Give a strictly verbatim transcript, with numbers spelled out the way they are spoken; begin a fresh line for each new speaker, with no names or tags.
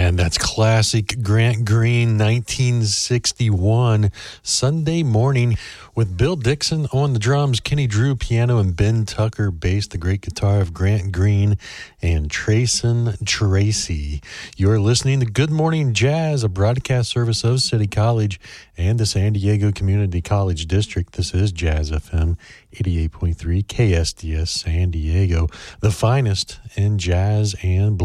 And that's classic Grant Green, nineteen sixty-one, Sunday Morning, with Bill Dixon on the drums, Kenny Drew piano, and Ben Tucker bass, the great guitar of Grant Green and Trayson Tracy. You're listening to Good Morning Jazz, a broadcast service of City College and the San Diego Community College District. This is Jazz F M eighty-eight point three K S D S San Diego, the finest in jazz and blues.